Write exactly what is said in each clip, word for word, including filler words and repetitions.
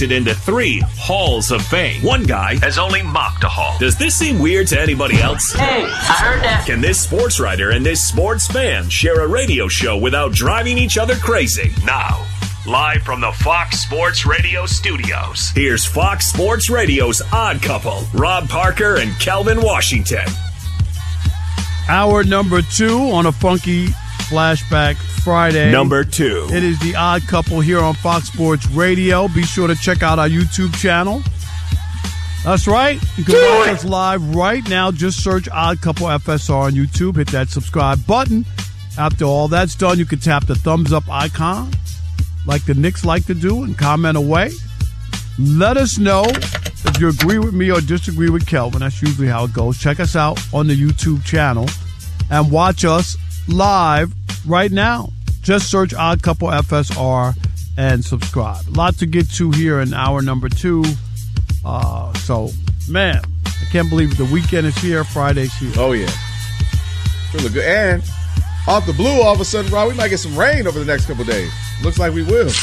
inducted into three Halls of Fame. One guy has only mocked a hall. Does this seem weird to anybody else? Hey, I heard that. Can this sports writer and this sports fan share a radio show without driving each other crazy? Now, live from the Fox Sports Radio studios, here's Fox Sports Radio's Odd Couple, Rob Parker and Kelvin Washington. Hour number two on a funky Flashback Friday. Number two. It is the Odd Couple here on Fox Sports Radio. Be sure to check out our YouTube channel. That's right. You can watch us live right now. Just search Odd Couple F S R on YouTube. Hit that subscribe button. After all that's done, you can tap the thumbs up icon like the Knicks like to do and comment away. Let us know if you agree with me or disagree with Kelvin. That's usually how it goes. Check us out on the YouTube channel and watch us live right now. Just search Odd Couple F S R and subscribe. A lot to get to here in hour number two. Uh, so, man, I can't believe the weekend is here. Friday's here. Oh, yeah. Feeling good. And off the blue, all of a sudden, Rob, we might get some rain over the next couple of days. Looks like we will.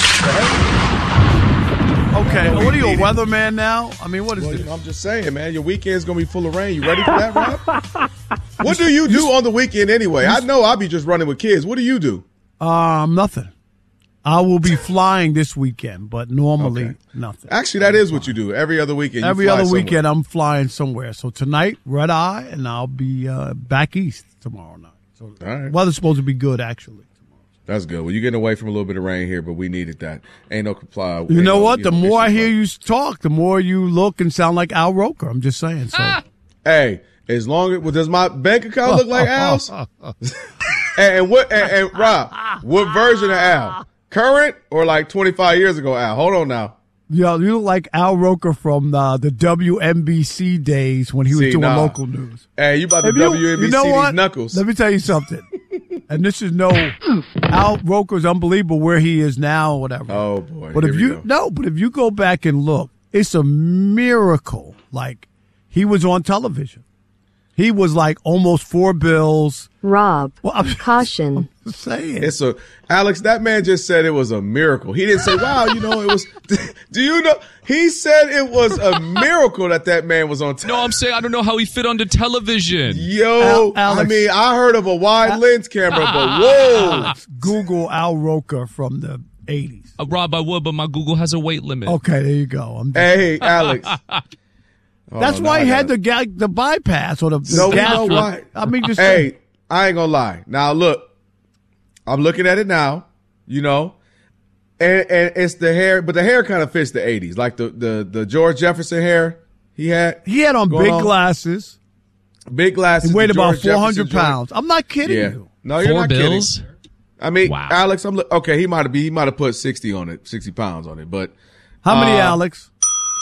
Okay, what are you, a weatherman now? I mean, what is well, this? You know, I'm just saying, man, your weekend's going to be full of rain. You ready for that, Rob? What do you do on the weekend anyway? I know I'll be just running with kids. What do you do? Um, nothing. I will be flying this weekend, but normally okay. nothing. Actually, that is what you do. Every other weekend, you Every fly other somewhere. weekend, I'm flying somewhere. So tonight, red eye, and I'll be uh, back east tomorrow night. So All right. weather's supposed to be good, actually. That's good. Well, you're getting away from a little bit of rain here, but we needed that. Ain't no comply. You know no, what? You the know, more I hear about. you talk, the more you look and sound like Al Roker. I'm just saying. So, ah! Hey, as long as well, does my bank account look like Al's? and, and what? And, and Rob, what version of Al? Current or like twenty-five years ago Al? Hold on now. Yeah, you look like Al Roker from uh, the W N B C days when he was See, doing nah. local news. Hey, you about to If you- W N B C you know these what? knuckles? Let me tell you something. And this is no Al Roker's unbelievable where he is now or whatever. Oh boy. But Here if we you go. no, but if you go back and look, it's a miracle. Like he was on television. He was like almost four bills. Rob, well, I'm, caution. I'm saying. It's a Alex. That man just said it was a miracle. He didn't say, "Wow, you know, it was." Do you know? He said it was a miracle that that man was on. T- no, I'm saying I don't know how he fit onto television. Yo, Al- Alex, I mean, I heard of a wide Al- lens camera, but whoa! Google Al Roker from the eighties. Uh, Rob, I would, but my Google has a weight limit. Okay, there you go. I'm just, Hey, Alex. That's Oh, why no, he I had gotta- the ga- the bypass or the, the No, we gastro. know why. I mean, just Hey, I ain't gonna lie. Now look, I'm looking at it now. You know, and and it's the hair, but the hair kind of fits the eighties, like the the the George Jefferson hair he had. he had on going big on. glasses. Big glasses. He weighed the about George four hundred Jefferson joint. pounds. I'm not kidding Yeah. you. No, you're Four not bills. kidding. I mean, Wow. Alex, I'm look, okay. He might have be he might have put sixty on it, sixty pounds on it, but How many, uh, Alex?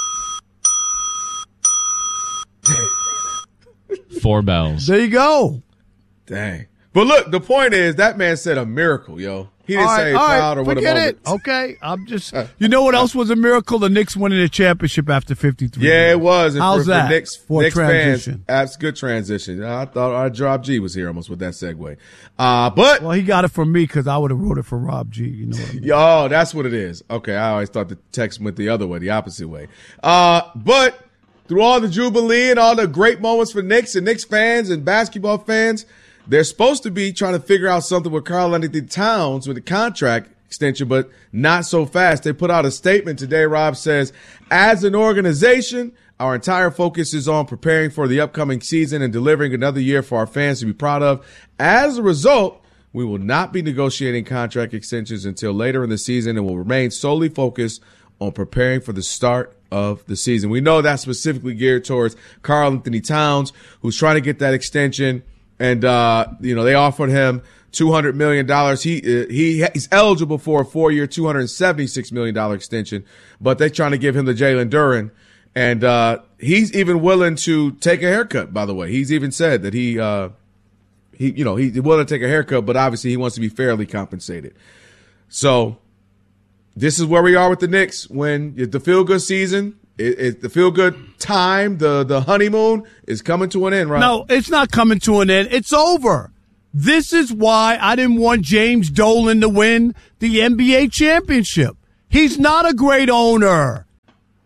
Four bells. There you go. Dang. But look, the point is that man said a miracle, yo. He didn't All right, say all right, proud or what forget about it. Okay, I'm just. You know what else was a miracle? The Knicks winning the championship after fifty-three. Yeah, years. it was. And How's for, that For Knicks, for Knicks transition? fans, that's good transition. I thought our Rob G was here almost with that segue. Uh, but, Well, he got it from me because I would have wrote it for Rob G. You know what I mean? oh, that's what it is. Okay, I always thought the text went the other way, the opposite way. Uh, but through all the jubilee and all the great moments for Knicks and Knicks fans and basketball fans, they're supposed to be trying to figure out something with Karl-Anthony Towns with the contract extension, but not so fast. They put out a statement today. Rob says, as an organization, our entire focus is on preparing for the upcoming season and delivering another year for our fans to be proud of. As a result, we will not be negotiating contract extensions until later in the season and will remain solely focused on preparing for the start of the season. We know that's specifically geared towards Karl-Anthony Towns, who's trying to get that extension. And, uh, you know, they offered him two hundred million dollars. He, uh, he, he's eligible for a four year, two hundred seventy-six million dollars extension, but they're trying to give him the Jalen Duren. And, uh, he's even willing to take a haircut, by the way. He's even said that he, uh, he, you know, he's willing to take a haircut, but obviously he wants to be fairly compensated. So this is where we are with the Knicks. When the feel good season, it, it, the feel good time, the, the honeymoon is coming to an end, right? No, it's not coming to an end. It's over. This is why I didn't want James Dolan to win the N B A championship. He's not a great owner.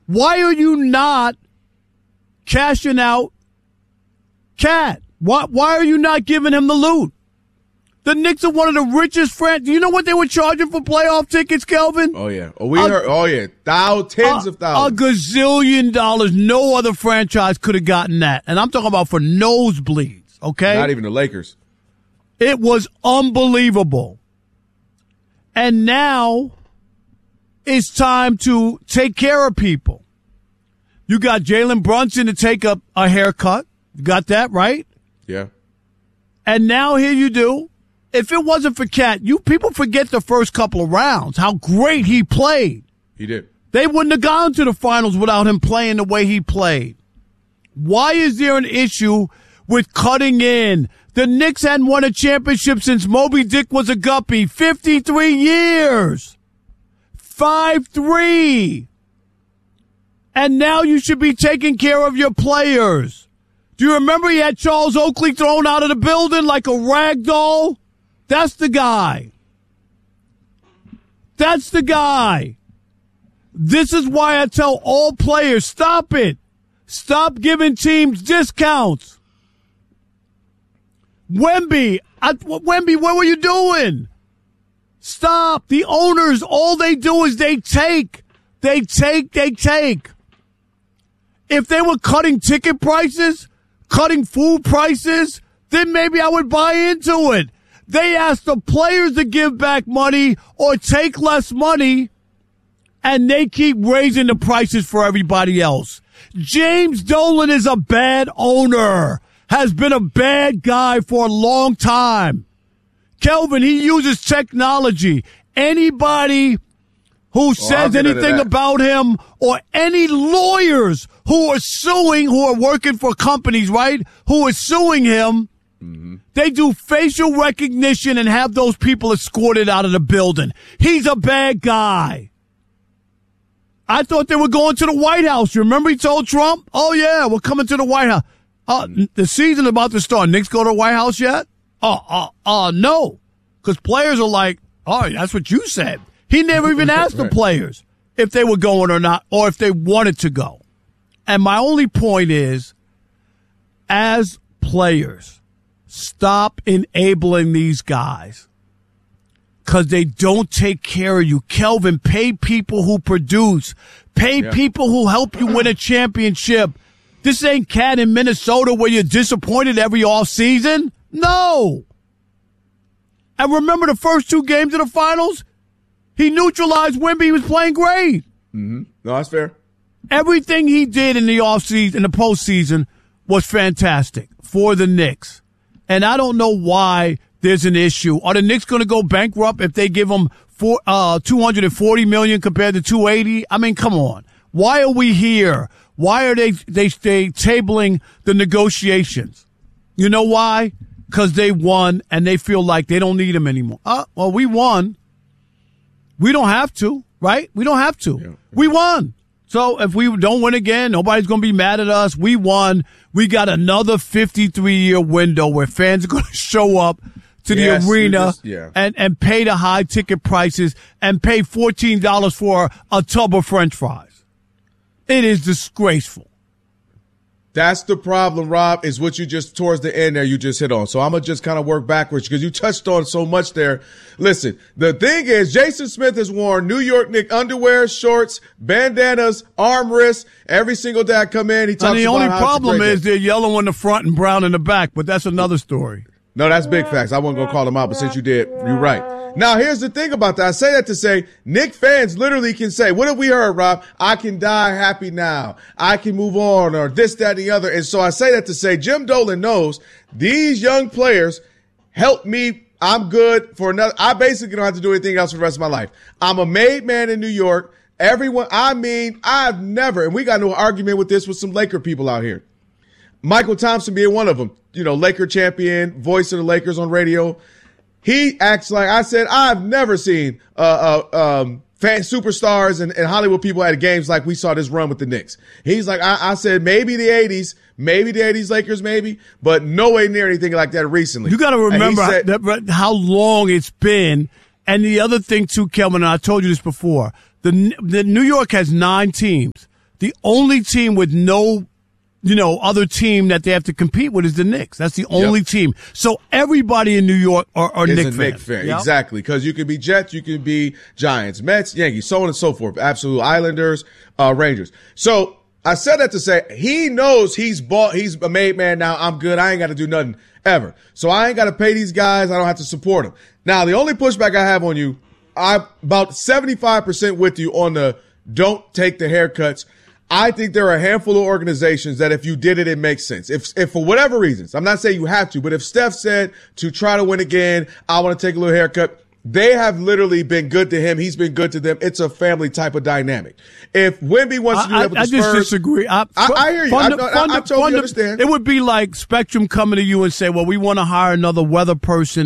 Why are you not cashing out Cat? Why, why are you not giving him the loot? The Knicks are one of the richest friends. Do you know what they were charging for playoff tickets, Kelvin? Oh, yeah. Oh, we a, heard. Oh, yeah. Thou, tens a, of thousands. A gazillion dollars. No other franchise could have gotten that. And I'm talking about for nosebleeds, okay? Not even the Lakers. It was unbelievable. And now it's time to take care of people. You got Jalen Brunson to take up a haircut. You got that, right? Yeah. And now here you do. If it wasn't for Cat, you people forget the first couple of rounds, how great he played. He did. They wouldn't have gone to the finals without him playing the way he played. Why is there an issue with cutting in? The Knicks hadn't won a championship since Moby Dick was a guppy. fifty-three years. five three. And now you should be taking care of your players. Do you remember he had Charles Oakley thrown out of the building like a rag doll? That's the guy. That's the guy. This is why I tell all players, stop it. Stop giving teams discounts. Wemby, I, Wemby, what were you doing? Stop. The owners, all they do is they take. They take, they take. If they were cutting ticket prices, cutting food prices, then maybe I would buy into it. They ask the players to give back money or take less money, and they keep raising the prices for everybody else. James Dolan is a bad owner, has been a bad guy for a long time. Kelvin, he uses technology. Anybody who says anything about him or any lawyers who are suing, who are working for companies, right, who are suing him, mm-hmm. They do facial recognition and have those people escorted out of the building. He's a bad guy. I thought they were going to the White House. You remember he told Trump, oh, yeah, we're coming to the White House. Uh, the season's about to start. Knicks go to the White House yet? Uh, uh, uh, no. Because players are like, oh, that's what you said. He never even asked the players if they were going or not, or if they wanted to go. And my only point is, as players, stop enabling these guys because they don't take care of you. Kelvin, pay people who produce. Pay yeah. people who help you win a championship. This ain't Cat in Minnesota where you're disappointed every offseason. No. And remember the first two games of the finals? He neutralized Wemby. He was playing great. Mm-hmm. No, that's fair. Everything he did in the offseason, in the postseason, was fantastic for the Knicks. And I don't know why there's an issue. Are the Knicks going to go bankrupt if they give them four, uh, two hundred forty million dollars compared to two hundred eighty? I mean, come on. Why are we here? Why are they they stay tabling the negotiations? You know why? Because they won and they feel like they don't need them anymore. Uh, well, we won. We don't have to, right? We don't have to. Yeah. We won. So if we don't win again, nobody's going to be mad at us. We won. We got another fifty-three year window where fans are going to show up to yes, the arena just, yeah. and, and pay the high ticket prices and pay fourteen dollars for a tub of French fries. It is disgraceful. That's the problem, Rob, is what you just, towards the end there, you just hit on. So I'm going to just kind of work backwards because you touched on so much there. Listen, the thing is, Jason Smith has worn New York Knicks underwear, shorts, bandanas, armrests every single day I come in. He talks and the about only how problem it's a is they're yellow in the front and brown in the back, but that's another story. No, that's big facts. I wasn't going to call them out, but since you did, you're right. Now, here's the thing about that. I say that to say Knicks fans literally can say, what have we heard, Rob? I can die happy now. I can move on, or this, that, and the other. And so I say that to say Jim Dolan knows these young players help me. I'm good for another. I basically don't have to do anything else for the rest of my life. I'm a made man in New York. Everyone, I mean, I've never, and we got no argument with this with some Laker people out here. Michael Thompson being one of them, you know, Laker champion, voice of the Lakers on radio. He acts like, I said, I've never seen uh, uh, um, fan superstars and, and Hollywood people at games like we saw this run with the Knicks. He's like, I, I said, maybe the eighties, maybe the eighties Lakers, maybe, but no way near anything like that recently. You got to remember said, that, how long it's been. And the other thing, too, Kelvin, and I told you this before, the, the New York has nine teams. the only team with no, you know, other team that they have to compete with is the Knicks. That's the only Yep. team. So everybody in New York are, are Is Knicks a fans. Knick fan. Yep. Exactly. Because you can be Jets, you can be Giants, Mets, Yankees, so on and so forth. Absolute Islanders, uh, Rangers. So I said that to say he knows he's bought, he's a made man now. I'm good. I ain't got to do nothing ever. So I ain't got to pay these guys. I don't have to support them. Now, the only pushback I have on you, I'm about seventy-five percent with you on the don't take the haircuts. I think there are a handful of organizations that if you did it, it makes sense. If, if for whatever reasons, I'm not saying you have to, but if Steph said to try to win again, I want to take a little haircut, they have literally been good to him. He's been good to them. It's a family type of dynamic. If Wemby wants to do I, that with I, the I Spurs, just disagree. I, I, I hear you. Funda, I, I, funda, I totally funda, understand. It would be like Spectrum coming to you and say, well, we want to hire another weather person